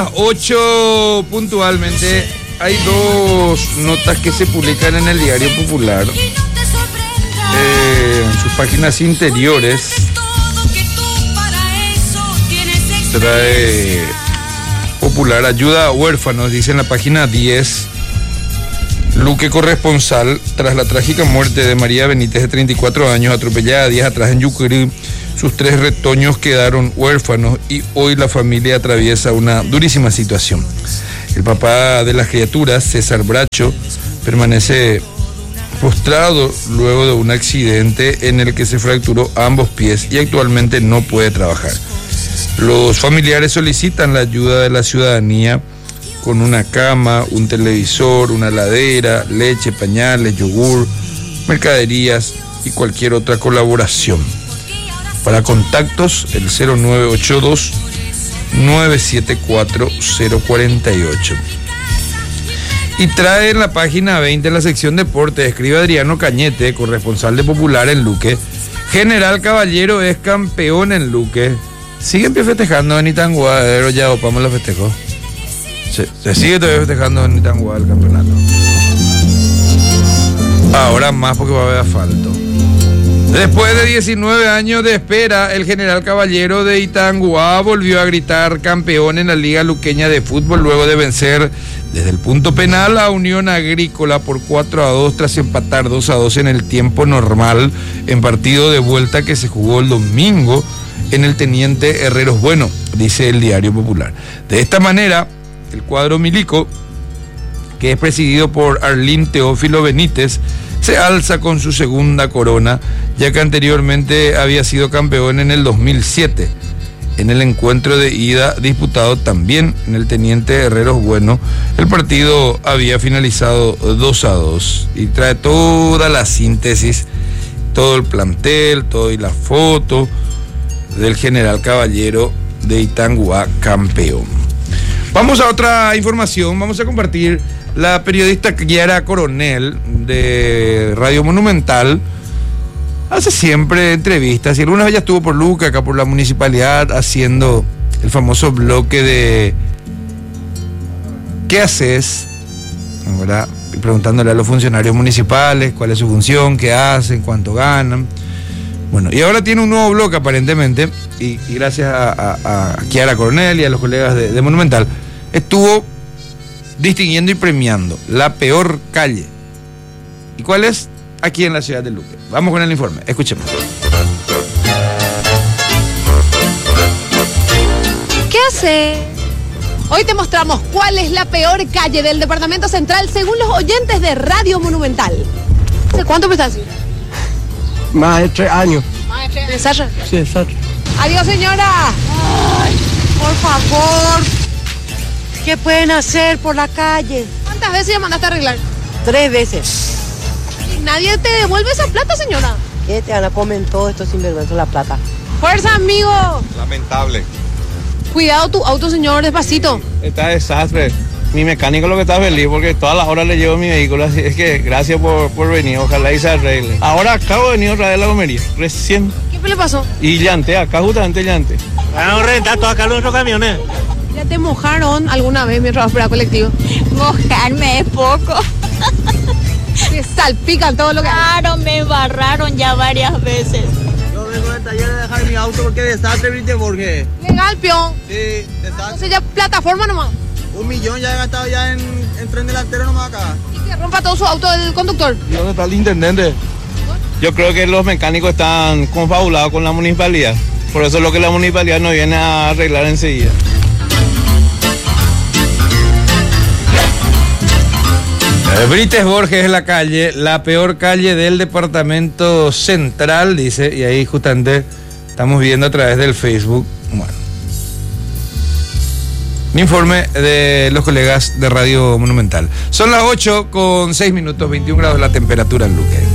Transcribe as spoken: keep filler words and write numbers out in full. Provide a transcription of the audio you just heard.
las ocho puntualmente hay dos notas que se publican en el Diario Popular. Eh, en sus páginas interiores trae Popular ayuda a huérfanos, dice en la página diez. Luque corresponsal, tras la trágica muerte de María Benítez, de treinta y cuatro años, atropellada días atrás en Yucurí, sus tres retoños quedaron huérfanos y hoy la familia atraviesa una durísima situación. El papá de las criaturas, César Bracho, permanece postrado luego de un accidente en el que se fracturó ambos pies y actualmente no puede trabajar. Los familiares solicitan la ayuda de la ciudadanía con una cama, un televisor, una heladera, leche, pañales, yogur, mercaderías y cualquier otra colaboración. Para contactos, el cero nueve ocho dos, nueve siete cuatro, cero cuatro ocho. Y trae en la página veinte, en la sección deporte, escribe Adriano Cañete, corresponsal de Popular en Luque. General Caballero es campeón en Luque. Siguen festejando en Itangua, pero ya Opamos la festejó. Se, se sigue todavía festejando en Itangua el campeonato. Ahora más porque va a haber asfalto. Después de diecinueve años de espera, el General Caballero de Itangua volvió a gritar campeón en la Liga Luqueña de Fútbol luego de vencer desde el punto penal a Unión Agrícola por cuatro a dos tras empatar dos a dos en el tiempo normal en partido de vuelta que se jugó el domingo en el Teniente Herreros Bueno, dice el Diario Popular. De esta manera, el cuadro milico, que es presidido por Arlín Teófilo Benítez, se alza con su segunda corona, ya que anteriormente había sido campeón en el dos mil siete. En el encuentro de ida disputado también en el Teniente Herreros Bueno, el partido había finalizado dos a dos y trae toda la síntesis, todo el plantel, todo y la foto del General Caballero de Itangua campeón. Vamos a otra información, vamos a compartir. La periodista Kiara Coronel de Radio Monumental hace siempre entrevistas y algunas veces estuvo por Luque, acá por la municipalidad, haciendo el famoso bloque de ¿qué haces? ¿Verdad? Y preguntándole a los funcionarios municipales cuál es su función, qué hacen, cuánto ganan. Bueno, y ahora tiene un nuevo bloque aparentemente, y, y gracias a, a, a Kiara Coronel y a los colegas de, de Monumental, estuvo distinguiendo y premiando la peor calle. ¿Y cuál es? Aquí en la ciudad de Luque. Vamos con el informe, escuchemos. ¿Qué hace? Hoy te mostramos cuál es la peor calle del departamento central según los oyentes de Radio Monumental. ¿Hace cuánto me estás? Más de tres años. Más de tres años. ¿Sasha? Sí, Sasha. Adiós, señora. Ay, por favor. ¿Qué pueden hacer por la calle? ¿Cuántas veces ya mandaste a arreglar? Tres veces. ¿Y nadie te devuelve esa plata, señora? ¿Qué te van a comer todo esto sinvergüenza la plata? Fuerza, amigo. Lamentable. Cuidado tu auto, señor, despacito. Está desastre. Mi mecánico lo que está feliz porque todas las horas le llevo mi vehículo, así es que gracias por, por venir, ojalá y se arregle. Ahora acabo de venir otra vez a la gomería, recién. ¿Qué le pasó? Y llante, acá justamente llante. Vamos a rentar todos acá nuestros camiones. ¿Ya te mojaron alguna vez mientras esperaba colectivo? Mojarme es poco. Te salpican todo lo que... Claro, me embarraron ya varias veces. Yo vengo del taller a dejar mi auto porque desastre, ¿viste, Jorge? Legal, peón. Sí, desastre. Entonces ya plataforma nomás. Un millón ya he gastado ya en, en tren delantero nomás acá. Y que rompa todo su auto del conductor. ¿Y dónde está el intendente? Yo creo que los mecánicos están confabulados con la municipalidad. Por eso es lo que la municipalidad no viene a arreglar enseguida. Brites Borges es la calle, la peor calle del departamento central, dice, y ahí justamente estamos viendo a través del Facebook. Bueno, mi informe de los colegas de Radio Monumental. Son las ocho con seis minutos, veintiún grados la temperatura en Luque.